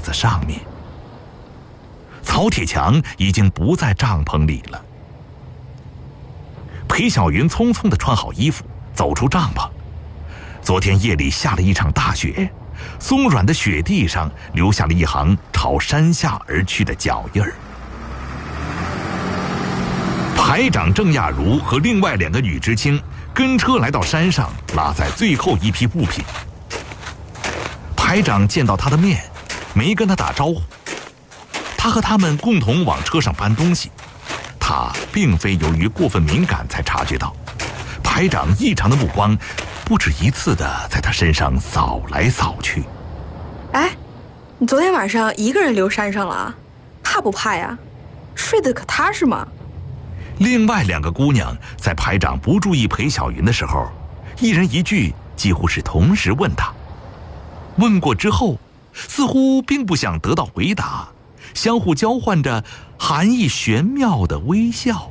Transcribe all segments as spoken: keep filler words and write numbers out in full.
子上面。曹铁强已经不在帐篷里了。裴小云匆匆地穿好衣服，走出帐篷。昨天夜里下了一场大雪，松软的雪地上留下了一行朝山下而去的脚印儿。排长郑亚茹和另外两个女知青跟车来到山上，拉载最后一批物品。排长见到他的面，没跟他打招呼。他和他们共同往车上搬东西，他并非由于过分敏感才察觉到，排长异常的目光不止一次地在他身上扫来扫去。 哎，你昨天晚上一个人留山上了，怕不怕呀？睡得可踏实吗？ 另外两个姑娘在排长不注意裴小云的时候，一人一句，几乎是同时问他。问过之后，似乎并不想得到回答，相互交换着含义玄妙的微笑。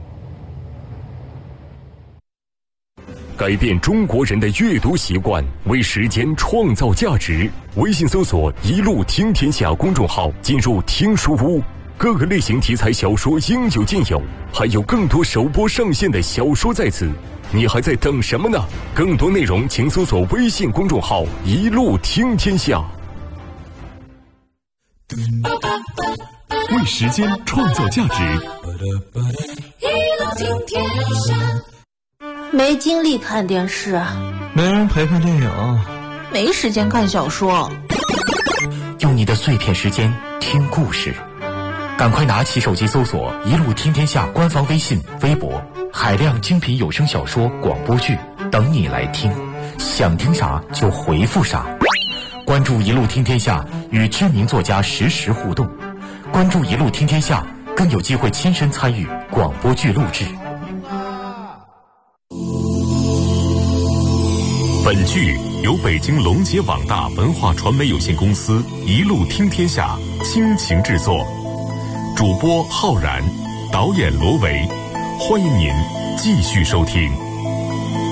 改变中国人的阅读习惯，为时间创造价值。微信搜索“一路听天下”公众号，进入听书屋，各个类型题材小说应有尽有，还有更多首播上线的小说在此。你还在等什么呢？更多内容请搜索微信公众号“一路听天下”。 为时间创造价值。 一路听天下。 没精力看电视， 没人陪看电影， 没时间看小说。 用你的碎片时间听故事，赶快拿起手机搜索“一路听天下”官方微信、微博，海量精品有声小说、广播剧等你来听。想听啥就回复啥。关注“一路听天下”，与知名作家实时互动。关注“一路听天下”，更有机会亲身参与广播剧录制。 本剧由北京龙杰网大文化传媒有限公司一路听天下倾情制作，主播浩然，导演罗维，欢迎您继续收听。